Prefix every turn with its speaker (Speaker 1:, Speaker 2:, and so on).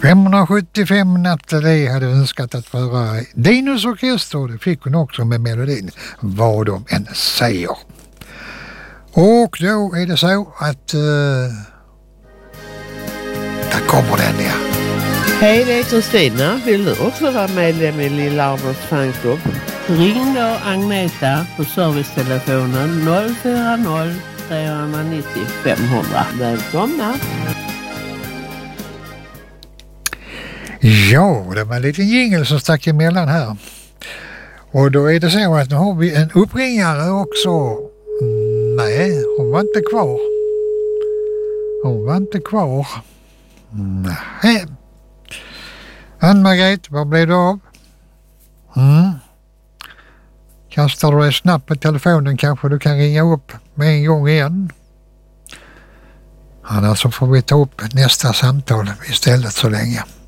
Speaker 1: 575 Nathalie hade önskat att få höra Dinos orkester, och det fick hon också med melodin Vad de än säger. Och då är det så att där kommer den, ja.
Speaker 2: Hej, det är Kristina. Vill du också vara medlem i Lilla Arnolds fanklubb? Ring då Agneta på servicetelefonen 040 390 500. Välkomna!
Speaker 1: Ja, det var en liten jingle som stack emellan här. Och då är det så att nu har vi en uppringare också. Nej, hon var inte kvar. Nej. Ann-Margret, vad blev det av? Kastar du dig snabbt på telefonen kanske du kan ringa upp med en gång igen. Annars så får vi ta upp nästa samtal istället så länge.